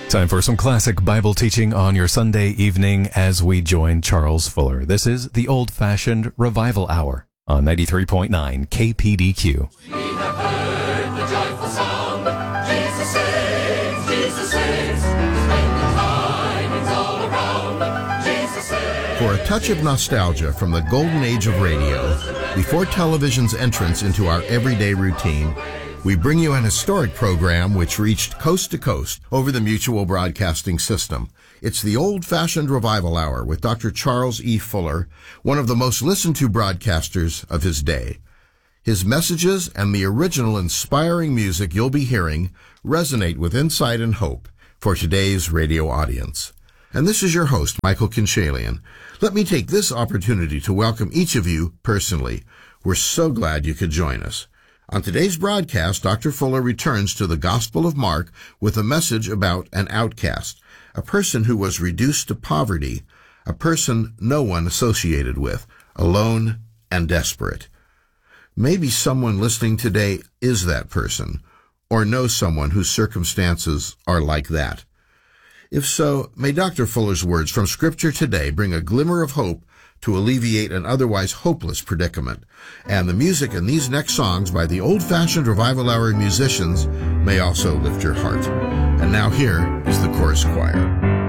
Time for some classic Bible teaching on your Sunday evening as we join Charles Fuller. This is the Old-Fashioned Revival Hour on 93.9 KPDQ. We have heard the joyful song, Jesus saves, Jesus saves, splendid tidings all around, Jesus saves. For a touch of nostalgia from the golden age of radio, before television's entrance into our everyday routine, we bring you an historic program which reached coast to coast over the Mutual Broadcasting System. It's the Old-Fashioned Revival Hour with Dr. Charles E. Fuller, one of the most listened to broadcasters of his day. His messages and the original inspiring music you'll be hearing resonate with insight and hope for today's radio audience. And this is your host, Michael Kinchalian. Let me take this opportunity to welcome each of you personally. We're so glad you could join us. On today's broadcast, Dr. Fuller returns to the Gospel of Mark with a message about an outcast, a person who was reduced to poverty, a person no one associated with, alone and desperate. Maybe someone listening today is that person, or knows someone whose circumstances are like that. If so, may Dr. Fuller's words from Scripture today bring a glimmer of hope to alleviate an otherwise hopeless predicament. And the music in these next songs by the Old-Fashioned Revival Hour musicians may also lift your heart. And now here is the chorus choir.